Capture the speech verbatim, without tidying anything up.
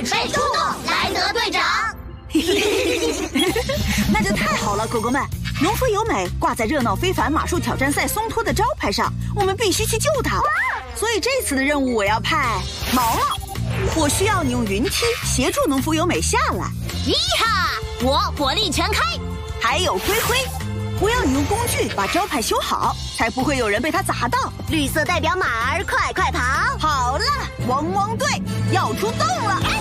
准备出动，莱德队长。 那就太好了，狗狗们！农夫由美挂在热闹非凡马术挑战赛松托的招牌上，我们必须去救它。所以这次的任务我要派毛毛，我需要你用云梯协助农夫由美下来。 咦哈！我火力全开。 还有灰灰，我要你用工具把招牌修好，才不会有人被它砸到。 绿色代表马儿，快快跑！ 好了，汪汪队要出动了。